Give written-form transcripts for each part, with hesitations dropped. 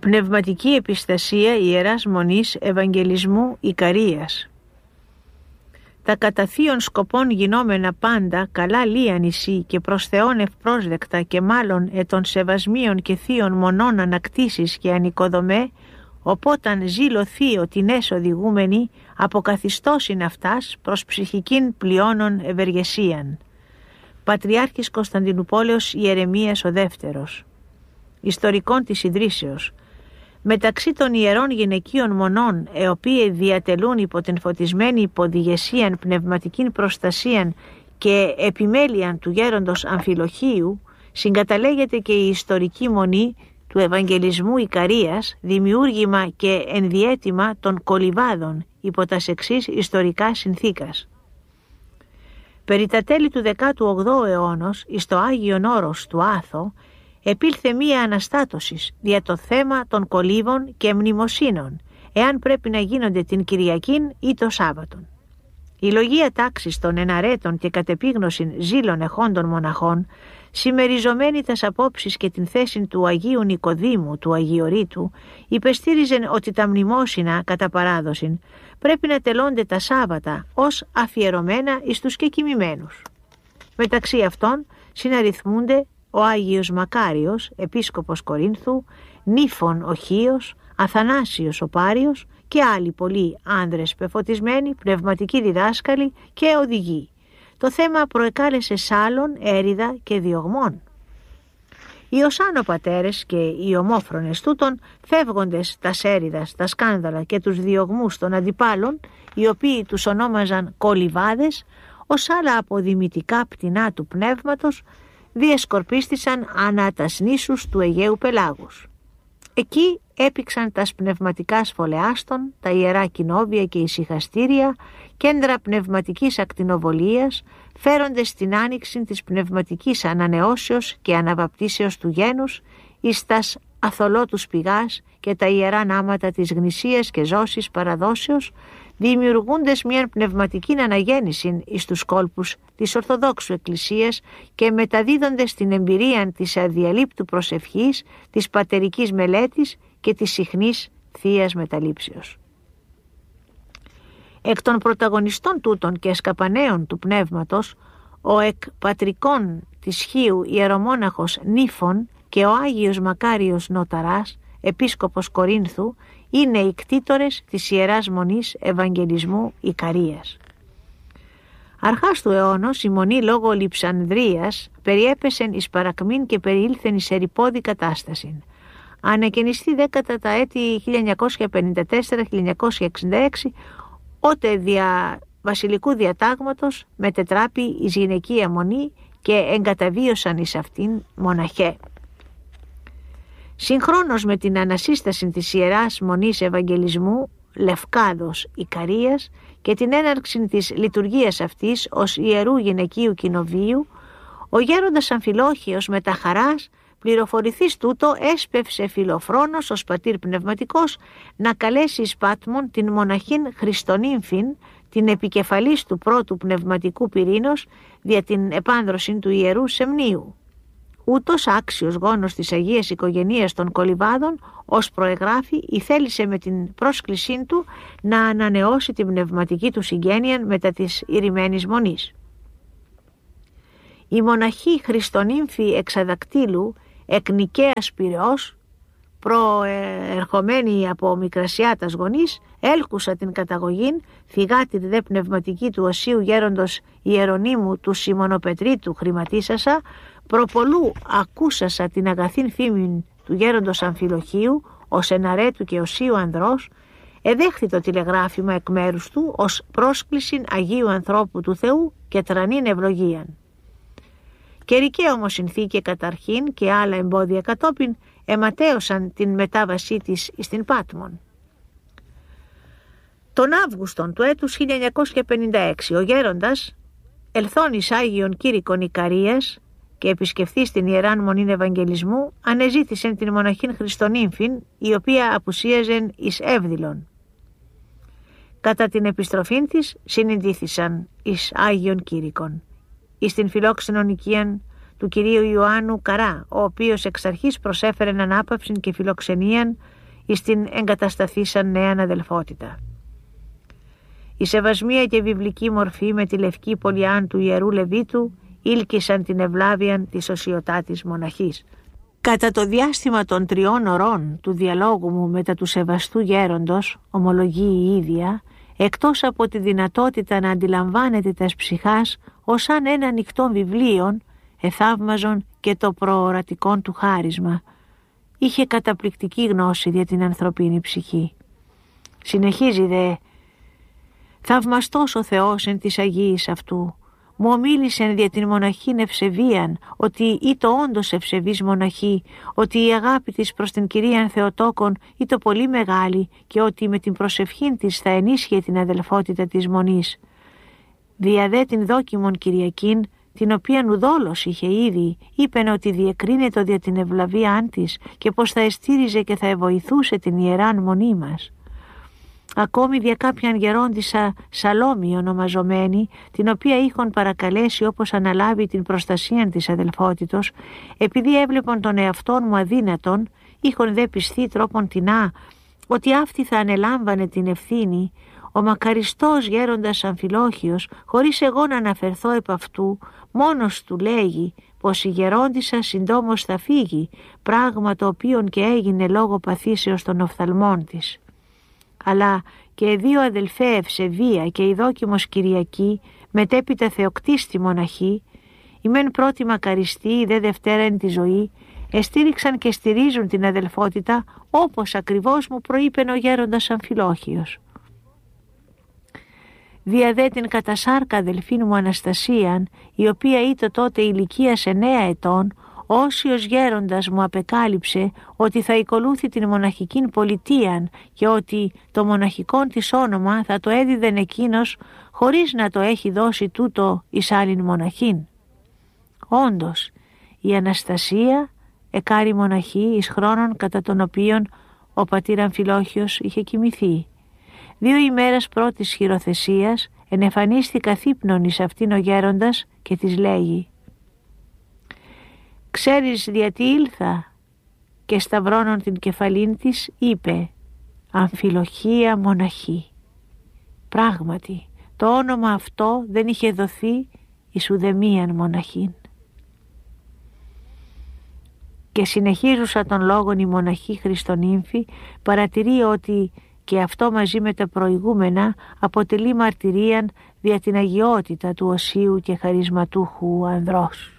Πνευματική επιστασία Ιεράς Μονής Ευαγγελισμού Ικαρίας. Τα κατά θείων σκοπών γινόμενα πάντα καλά λία νησί και προς Θεόν ευπρόσδεκτα και μάλλον ετων σεβασμίων και θείων μονών ανακτήσεις και ανοικοδομέ, οπόταν ζήλο θείο την οδηγούμενη αποκαθιστώσιν αυτάς προς ψυχικήν πλειώνων ευεργεσίαν. Πατριάρχης Κωνσταντινουπόλεως Ιερεμίας ο δεύτερος. Ιστορικών της Ιδρύσεως. Μεταξύ των ιερών γυναικείων μονών, οι οποίοι διατελούν υπό την φωτισμένη υποδηγεσίαν πνευματικήν προστασίαν και επιμέλειαν του γέροντος Αμφιλοχίου, συγκαταλέγεται και η ιστορική μονή του Ευαγγελισμού Ικαρίας, δημιούργημα και ενδιέτημα των κολυβάδων υπό τας εξής ιστορικά συνθήκας. Περί τα τέλη του 18ου αιώνος, εις το Άγιον Όρος του Άθο, επήλθε μία αναστάτωσης δια το θέμα των κολύβων και μνημοσύνων, εάν πρέπει να γίνονται την Κυριακήν ή το Σάββατον. Η λογία τάξης των εναρέτων και κατεπίγνωσιν ζήλων εχόντων μοναχών, συμμεριζομένη τας απόψεις και την θέση του Αγίου Νικοδήμου, του Αγιορείτου, υπεστήριζεν ότι τα μνημόσυνα κατά παράδοσιν πρέπει να τελώνται τα Σάββατα ως αφιερωμένα εις τους κεκοιμημένους. Μεταξύ αυτών συναριθμούνται ο Άγιος Μακάριος, επίσκοπος Κορίνθου, Νύφων ο Χίος, Αθανάσιος ο Πάριος και άλλοι πολλοί άνδρες πεφωτισμένοι, πνευματικοί διδάσκαλοι και οδηγοί. Το θέμα προεκάλεσε σάλων, έριδα και διωγμών. Οι οσάνο πατέρες και οι ομόφρονες τούτων, φεύγοντες τα έριδας, τα σκάνδαλα και τους διωγμούς των αντιπάλων, οι οποίοι τους ονόμαζαν κολυβάδες, ως άλλα αποδημητικά πτηνά του πνεύματος, διεσκορπίστησαν ανά τας νήσους του Αιγαίου Πελάγους. Εκεί έπηξαν τας πνευματικά σφολεάστων, τα ιερά κοινόβια και ησυχαστήρια, κέντρα πνευματικής ακτινοβολίας, φέροντες στην άνοιξη της πνευματικής ανανεώσεως και αναβαπτίσεως του γένους, εις τας αθολότους πηγάς και τα ιερά νάματα της γνησίας και ζώσης παραδόσεως, δημιουργούντες μια πνευματική αναγέννηση εις τους κόλπους της Ορθοδόξου Εκκλησίας και μεταδίδοντες την εμπειρία της αδιαλείπτου προσευχής, της πατερικής μελέτης και της συχνής θείας μεταλήψεως. Εκ των πρωταγωνιστών τούτων και σκαπανέων του πνεύματος, ο εκ πατρικών της Χίου ιερομόναχος Νύφων και ο Άγιος Μακάριος Νοταράς, επίσκοπος Κορίνθου, είναι οι κτήτορες της Ιεράς Μονής Ευαγγελισμού Ικαρίας. Αρχάς του αιώνος η μονή λόγω λειψανδρίας περιέπεσεν εις παρακμήν και περιήλθεν εις ερυπώδη κατάστασιν. Ανεκαινιστεί δέκατα τα έτη 1954-1966, ότε δια βασιλικού διατάγματος μετετράπη εις γυναικεία μονή και εγκαταβίωσαν εις αυτήν μοναχέ. Συγχρόνως με την ανασύσταση της Ιεράς Μονής Ευαγγελισμού Λευκάδος Ικαρίας και την έναρξη της λειτουργίας αυτής ως ιερού γυναικείου κοινοβίου, ο γέροντας Αμφιλόχιος με τα χαράς πληροφορηθείς τούτο έσπευσε Φιλοφρόνος ως πατήρ πνευματικός να καλέσει εις Πάτμον την μοναχήν Χριστονύμφην, την επικεφαλής του πρώτου πνευματικού πυρήνος δια την επάνδρωση του ιερού σεμνίου. Ούτως άξιος γόνος της Αγίας Οικογενείας των Κολυβάδων, ως προεγράφει, ηθέλησε με την πρόσκλησή του να ανανεώσει την πνευματική του συγγένεια μετά της ηρημένης μονής. Η μοναχή Χριστονύμφη Εξαδακτήλου, εκ Νικαίας Πειραιώς, προερχομένη από Μικρασιάτας γονείς, έλκουσα την καταγωγήν, θυγάτη δε πνευματική του Οσίου Γέροντος Ιερονύμου του Σιμωνοπετρίτου χρηματίσασα, προπολού ακούσασα την αγαθήν φήμην του γέροντος Αμφιλοχίου, ως εναρέτου και οσίου ανδρός, εδέχθη το τηλεγράφημα εκ μέρους του ως πρόσκληση Αγίου ανθρώπου του Θεού και τρανήν ευλογίαν. Καιρικέ όμως συνθήκε καταρχήν και άλλα εμπόδια κατόπιν εματέωσαν την μετάβασή της στην Πάτμον. Τον Αύγουστον του έτους 1956 ο γέροντας ελθόν εις Άγιον Κήρυκον Ικαρίας και επισκεφθείς την Ιεράν Μονήν Ευαγγελισμού, ανεζήτησεν την μοναχήν Χριστονύμφην, η οποία απουσίαζεν εις Εύδηλον. Κατά την επιστροφήν της συνειδήθησαν εις Άγιον Κήρυκον, εις την φιλόξενον οικίαν του Κυρίου Ιωάννου Καρά, ο οποίος εξ αρχής προσέφερεν ανάπαυσιν και φιλοξενίαν εις την εγκατασταθήσαν νέαν αδελφότητα. Η σεβασμία και βιβλική μορφή με τη λευκή πολιάν του Ιερού Λεβίτου ήλκησαν την ευλάβιαν της οσιωτάτης μοναχής. Κατά το διάστημα των 3 ωρών του διαλόγου μου μετά του σεβαστού γέροντος, ομολογεί η ίδια, εκτός από τη δυνατότητα να αντιλαμβάνεται τας ψυχάς ως σαν ένα ανοιχτό βιβλίον, εθαύμαζον και το προορατικόν του χάρισμα. Είχε καταπληκτική γνώση για την ανθρωπίνη ψυχή. Συνεχίζει δε: «Θαυμαστός ο Θεός εν της Αγίης αυτού, μου ομίλησεν δια την μοναχήν ευσεβίαν, ότι ήτο όντως ευσεβής μοναχή, ότι η αγάπη της προς την Κυρίαν Θεοτόκον ήτο πολύ μεγάλη και ότι με την προσευχήν της θα ενίσχυε την αδελφότητα της μονής. Δια δε την δόκιμον Κυριακήν, την οποίαν ουδόλως είχε ήδη, είπεν ότι διεκρίνετο δια την ευλαβίαν της και πως θα εστήριζε και θα ευοηθούσε την ιεράν μονή μας. Ακόμη δια κάποιαν γερόντισσα Σαλόμη ονομαζομένη, την οποία είχον παρακαλέσει όπως αναλάβει την προστασία της αδελφότητος, επειδή έβλεπον τον εαυτόν μου αδύνατον, είχον δε πιστεί τρόπον τεινά, ότι αυτή θα ανελάμβανε την ευθύνη, ο μακαριστός γέροντας Αμφιλόχιος, χωρίς εγώ να αναφερθώ επ' αυτού, μόνος του λέγει πως η γερόντισσα συντόμως θα φύγει, πράγμα το οποίον και έγινε λόγω παθήσεως των οφθαλμών της. Αλλά και οι 2 αδελφέ Ευσεβία και η δόκιμος Κυριακή, μετέπειτα θεοκτίστη μοναχή, η μεν πρώτη μακαριστή, η δε δευτέρα εν τη ζωή, εστήριξαν και στηρίζουν την αδελφότητα όπως ακριβώς μου προείπεν ο γέροντας Αμφιλόχιος. Δια δε την κατασάρκα αδελφήν μου Αναστασίαν, η οποία ήτο τότε ηλικίας 9 ετών, όσιος γέροντας μου απεκάλυψε ότι θα ακολούθει την μοναχικήν πολιτείαν και ότι το μοναχικόν της όνομα θα το έδιδεν εκείνος χωρίς να το έχει δώσει τούτο εις άλλην μοναχήν. Όντως, η Αναστασία εκάρη μοναχή εις χρόνων κατά τον οποίον ο πατήρ Αμφιλόχιος είχε κοιμηθεί. 2 ημέρας πρώτης χειροθεσίας ενεφανίστη καθύπνον εις αυτήν ο γέροντας και της λέγει: «Ξέρεις γιατί ήλθα?» Και σταυρώνον την κεφαλήν της είπε: «Αμφιλοχία μοναχή». Πράγματι, το όνομα αυτό δεν είχε δοθεί εις ουδεμίαν μοναχήν. Και συνεχίζουσα τον λόγον η μοναχή Χριστονύμφη παρατηρεί ότι και αυτό μαζί με τα προηγούμενα αποτελεί μαρτυρίαν δια την αγιότητα του οσίου και χαρισματούχου ανδρός.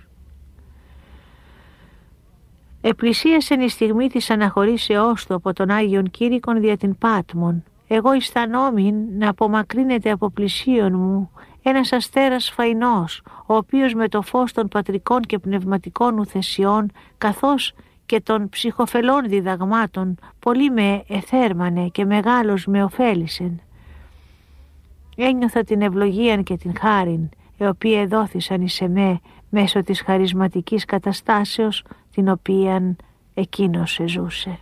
Επλησίασεν η στιγμή της αναχωρήσεώς του από τον Άγιον Κήρυκον δια την Πάτμον. Εγώ αισθανόμην να απομακρύνεται από πλησίον μου ένας αστέρας φαϊνός, ο οποίος με το φως των πατρικών και πνευματικών ουθεσιών καθώς και των ψυχοφελών διδαγμάτων πολύ με εθέρμανε και μεγάλος με ωφέλησεν. Ένιωθα την ευλογίαν και την χάριν, οι οποία εδόθησαν εις εμέ μέσω της χαρισματικής καταστάσεως την οποίαν εκείνος εζούσε.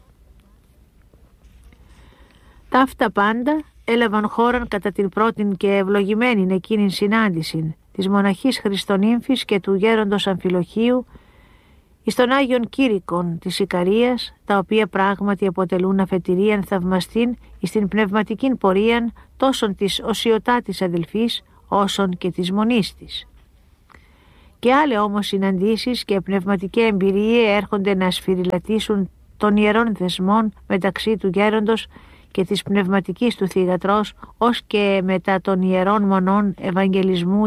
Ταύτα πάντα έλαβαν χώραν κατά την πρώτην και ευλογημένην εκείνην συνάντησιν της μοναχής Χριστονύμφης και του γέροντος Αμφιλοχίου εις τον Άγιον Κήρυκον της Ικαρίας, τα οποία πράγματι αποτελούν αφετηρίαν θαυμαστήν εις την πνευματικήν πορείαν τόσον της οσιωτάτης αδελφής όσον και της μονής της. Και άλλοι όμως συναντήσεις και πνευματική εμπειρία έρχονται να σφυριλατήσουν των ιερών δεσμών μεταξύ του γέροντος και της πνευματικής του θυγατρός ως και μετά των ιερών μονών Ευαγγελισμού